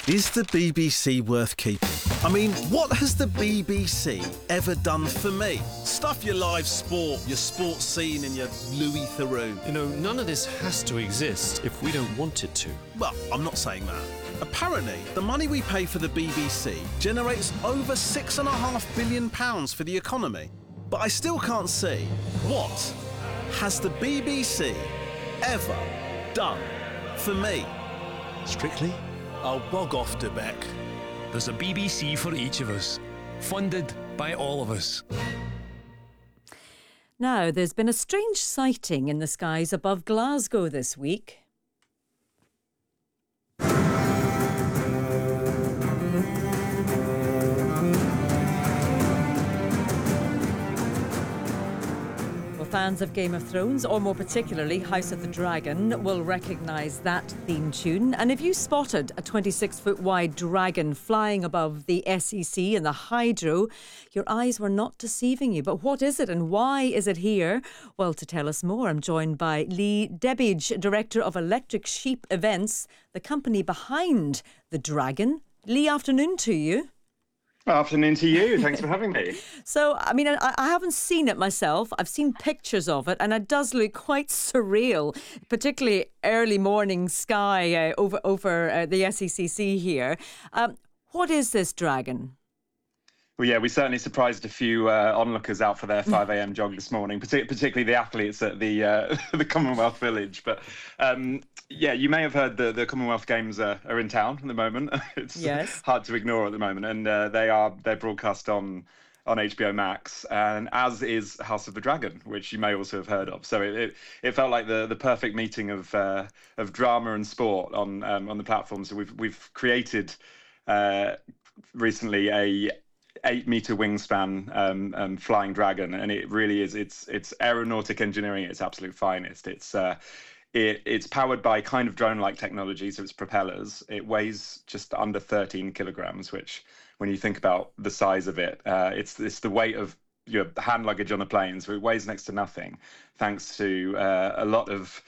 Is the BBC worth keeping? I mean, what has the BBC ever done for me? Stuff your live sport, your sports scene and your Louis Theroux. You know, none of this has to exist if we don't want it to. Well, I'm not saying that. Apparently, the money we pay for the BBC generates over £6.5 billion for the economy. But I still can't see, what has the BBC ever done for me? Strictly? I'll bog off, Debec. There's a BBC for each of us, funded by all of us. Now, there's been a strange sighting in the skies above Glasgow this week. Fans of Game of Thrones, or more particularly House of the Dragon, will recognise that theme tune. And if you spotted a 26-foot wide dragon flying above the SEC and the Hydro, your eyes were not deceiving you. But what is it and why is it here? Well, to tell us more, I'm joined by Lee Debbage, Director of Electric Sheep Events, the company behind the Dragon. Lee, afternoon to you. Afternoon to you. Thanks for having me. So, I mean, I haven't seen it myself. I've seen pictures of it, and it does look quite surreal, particularly early morning sky over the SECC here. What is this dragon? Well, yeah, we certainly surprised a few onlookers out for their 5 a.m. jog this morning, particularly the athletes at the Commonwealth Village. But yeah, you may have heard the Commonwealth Games are in town at the moment. It's hard to ignore at the moment, and they're broadcast on HBO Max, and as is House of the Dragon, which you may also have heard of. So it felt like the perfect meeting of drama and sport on the platform. So we've created recently a 8-meter wingspan flying dragon, and it really is it's aeronautic engineering at its absolute finest. It's powered by kind of drone-like technology, so it's propellers. It weighs just under 13 kilograms, which, when you think about the size of it, it's the weight of your hand luggage on a plane. So it weighs next to nothing, thanks to a lot of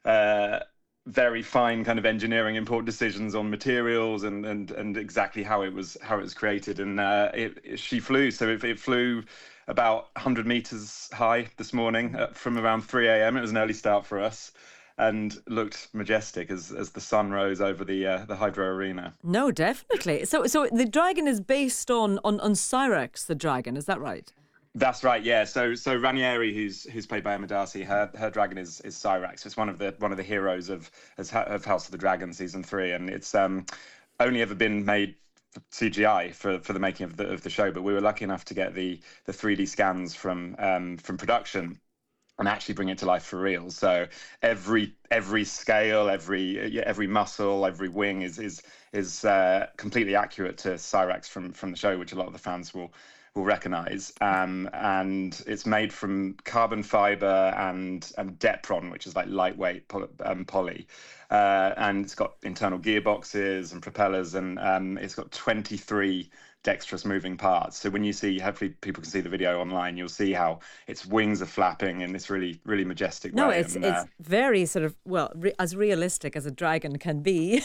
very fine kind of engineering, important decisions on materials and exactly how it was created. And she flew, so it flew about 100 meters high this morning from around 3 a.m. It was an early start for us, and looked majestic as the sun rose over the Hydro Arena. No, definitely. So the dragon is based on Syrax, the dragon. Is that right? That's right, yeah. So Ranieri, who's played by Emma Darcy, her dragon is Syrax. It's one of the heroes of House of the Dragon season 3, and it's only ever been made CGI for the making of the show. But we were lucky enough to get the 3D scans from production and actually bring it to life for real. So every scale, every muscle, every wing is completely accurate to Syrax from the show, which a lot of the fans will recognize. And it's made from carbon fiber and Depron, which is like lightweight poly. And it's got internal gearboxes and propellers, and it's got 23 dexterous moving parts. So when you see, hopefully people can see the video online, you'll see how its wings are flapping in this really, really majestic way. No, it's very sort of, as realistic as a dragon can be.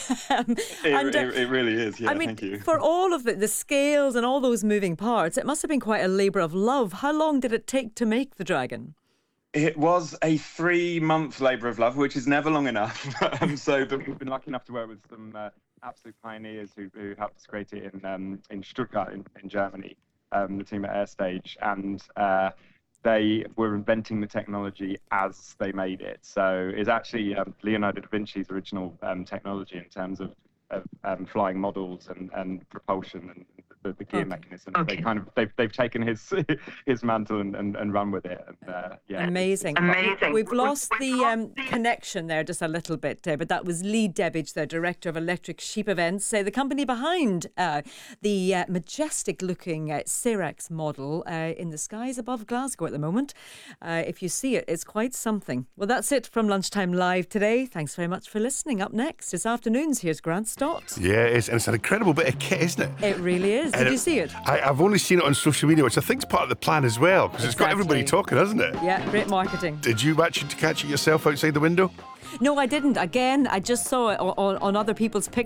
It really is, yeah, I mean, thank you. For all of the scales and all those moving parts, it must have been quite a labour of love. How long did it take to make the dragon? It was a 3-month labour of love, which is never long enough. But we've been lucky enough to work with some absolute pioneers who helped us create it in Stuttgart in Germany, the team at Airstage, and they were inventing the technology as they made it. So it's actually Leonardo da Vinci's original technology in terms of flying models and propulsion and the gear mechanism. Okay. They've taken his mantle and run with it. And, Amazing. We've lost the connection there just a little bit, but that was Lee Debbage, the Director of Electric Sheep Events, the company behind the majestic-looking Syrax model in the skies above Glasgow at the moment. If you see it, it's quite something. Well, that's it from Lunchtime Live today. Thanks very much for listening. Up next is Afternoons. Here's Grant Stott. Yeah, it's an incredible bit of kit, isn't it? It really is. Did you see it? I've only seen it on social media, which I think is part of the plan as well, because it's got everybody talking, hasn't it? Yeah, great marketing. Did you actually catch it yourself outside the window? No, I didn't. Again, I just saw it on other people's pictures.